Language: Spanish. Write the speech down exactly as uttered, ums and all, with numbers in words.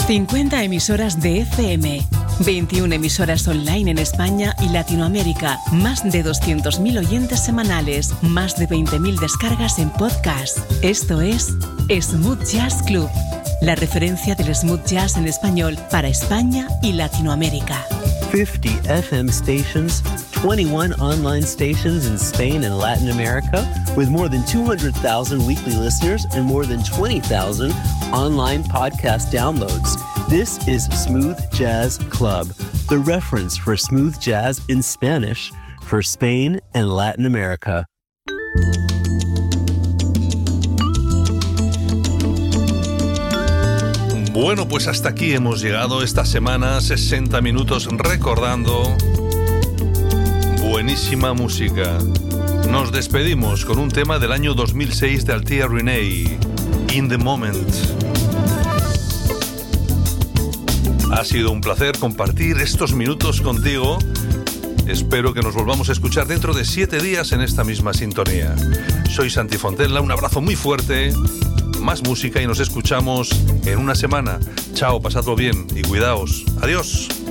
cincuenta emisoras de F M, veintiuna emisoras online en España y Latinoamérica, más de doscientos mil oyentes semanales, más de veinte mil descargas en podcast. Esto es Smooth Jazz Club, la referencia del smooth jazz en español para España y Latinoamérica. fifty F M stations, twenty-one online stations in Spain and Latin America, with more than two hundred thousand weekly listeners and more than twenty thousand online podcast downloads. This is Smooth Jazz Club, the reference for smooth jazz in Spanish for Spain and Latin America. Bueno, pues hasta aquí hemos llegado esta semana, sesenta minutos recordando buenísima música. Nos despedimos con un tema del año dos mil seis de Althea Renee, In the Moment. Ha sido un placer compartir estos minutos contigo. Espero que nos volvamos a escuchar dentro de siete días en esta misma sintonía. Soy Santi Fontella, un abrazo muy fuerte. Más música y nos escuchamos en una semana. Chao, pasadlo bien y cuidaos. Adiós.